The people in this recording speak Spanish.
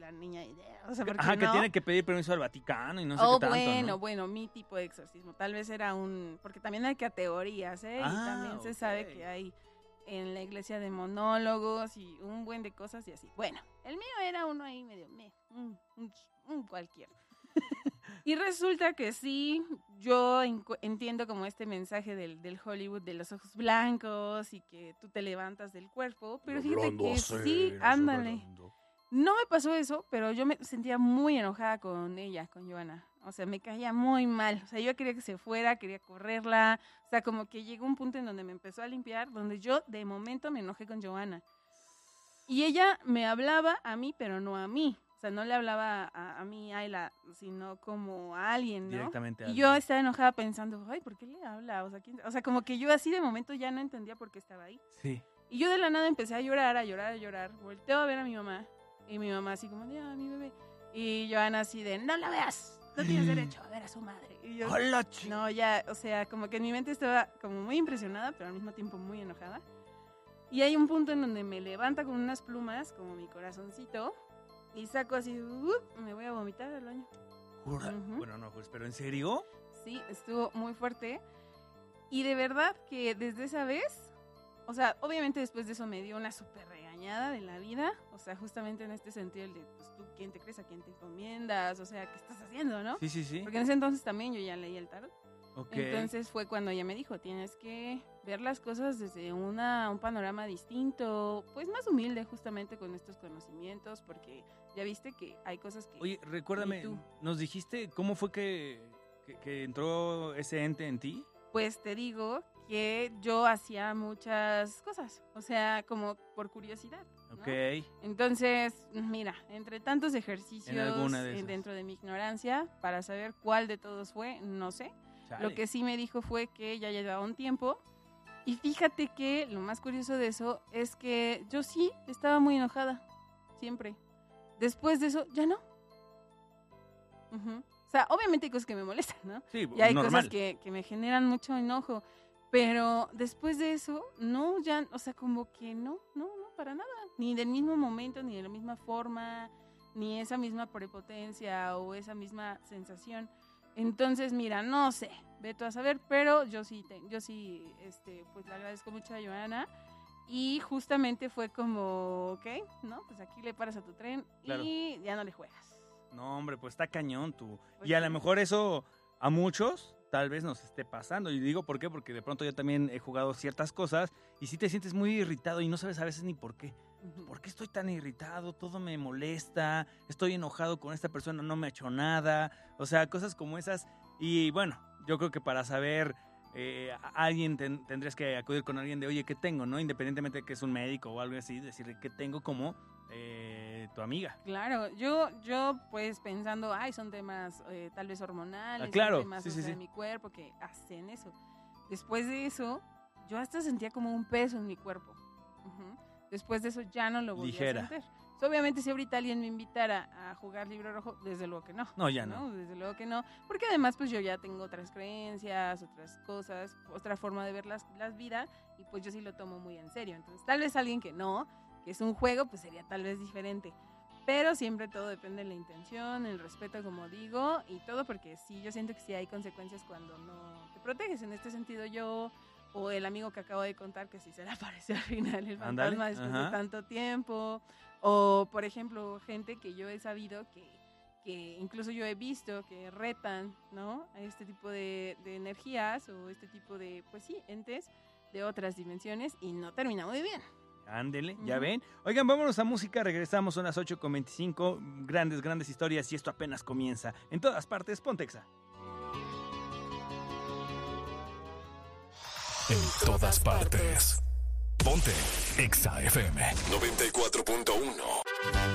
la niña, o sea, ¿por qué Ajá, no? que tiene que pedir permiso al Vaticano y no sé qué tanto, bueno, mi tipo de exorcismo. Tal vez era porque también hay categorías, ¿eh? Y también se sabe que hay en la iglesia de monólogos y un buen de cosas y así. Bueno, el mío era uno ahí medio, un cualquiera. Y resulta que sí, yo entiendo como este mensaje del Hollywood de los ojos blancos y que tú te levantas del cuerpo, pero fíjate que sí, ándale. No me pasó eso, pero yo me sentía muy enojada con ella, con Joana. O sea, me caía muy mal. O sea, yo quería que se fuera, quería correrla. O sea, como que llegó un punto en donde me empezó a limpiar, donde yo de momento me enojé con Joana. Y ella me hablaba a mí, pero no a mí. O sea, no le hablaba a mí, Ayla, sino como a alguien, ¿no? Directamente a y alguien. yo estaba enojada pensando, ay, ¿por qué le habla? O sea, como que yo así de momento ya no entendía por qué estaba ahí. Sí. Y yo de la nada empecé a llorar. Volteo a ver a mi mamá. Y mi mamá así como, ya, mi bebé. Y Joana así de, no la veas, no tienes derecho a ver a su madre. Y yo, no, ya, o sea, como que en mi mente estaba como muy impresionada, pero al mismo tiempo muy enojada. Y hay un punto en donde me levanta con unas plumas, como mi corazoncito, y saco así, me voy a vomitar al baño. ¿Jura? Bueno, no, pues, ¿pero en serio? Sí, estuvo muy fuerte. Y de verdad que desde esa vez, o sea, obviamente después de eso me dio una súper regañada de la vida. O sea, justamente en este sentido, el de, pues tú, ¿quién te crees? ¿A quién te encomiendas? O sea, ¿qué estás haciendo, no? Sí. Porque en ese entonces también yo ya leía el tarot. Okay. Entonces fue cuando ella me dijo, tienes que ver las cosas desde un panorama distinto, pues más humilde justamente con estos conocimientos, porque ya viste que hay cosas que... Oye, recuérdame, ¿nos dijiste cómo fue que entró ese ente en ti? Pues te digo que yo hacía muchas cosas, o sea, como por curiosidad, ¿no? Ok. Entonces, mira, entre tantos ejercicios dentro de mi ignorancia, para saber cuál de todos fue, no sé. Chale. Lo que sí me dijo fue que ya llevaba un tiempo. Y fíjate que lo más curioso de eso es que yo sí estaba muy enojada, siempre. Después de eso, ya no. O sea, obviamente hay cosas que me molestan, ¿no? Sí, y hay normal. cosas que me generan mucho enojo. Pero después de eso, no, ya, o sea, como que no, para nada. Ni del mismo momento, ni de la misma forma, ni esa misma prepotencia o esa misma sensación. Entonces, mira, no sé, ve tú a saber, pero yo sí, pues le agradezco mucho a Joana. Y justamente fue como, ok, ¿no? Pues aquí le paras a tu tren y ya no le juegas. No, hombre, pues está cañón tú. Pues y a lo mejor eso a muchos tal vez nos esté pasando. Y digo por qué, porque de pronto yo también he jugado ciertas cosas y sí te sientes muy irritado y no sabes a veces ni por qué. ¿Por qué estoy tan irritado? Todo me molesta, estoy enojado con esta persona, no me ha hecho nada. O sea, cosas como esas. Y bueno, yo creo que para saber, alguien tendrías que acudir con alguien de, oye, ¿qué tengo? ¿No? Independientemente de que es un médico o algo así, decirle, ¿qué tengo? Como tu amiga. Claro, yo pues pensando, son temas tal vez hormonales, claro, son temas de mi cuerpo que hacen eso. Después de eso, yo hasta sentía como un peso en mi cuerpo. Después de eso ya no lo volví a sentir. Obviamente si ahorita alguien me invitara a jugar libro rojo, desde luego que no. No, ya no. Desde luego que no, porque además pues yo ya tengo otras creencias, otras cosas, otra forma de ver la vida y pues yo sí lo tomo muy en serio. Entonces tal vez alguien que no, que es un juego, pues sería tal vez diferente. Pero siempre todo depende de la intención, el respeto, como digo, y todo porque sí, yo siento que sí hay consecuencias cuando no te proteges. En este sentido yo... O el amigo que acabo de contar que sí se le apareció al final el fantasma después de tanto tiempo. O, por ejemplo, gente que yo he sabido que incluso yo he visto que retan, ¿no? A este tipo de energías o este tipo de, pues sí, entes de otras dimensiones y no termina muy bien. Ándele, ya ven. Oigan, vámonos a música, regresamos, son las 8:25. Grandes historias y esto apenas comienza. En todas partes, Pontexa. En todas partes. Ponte Exa FM 94.1.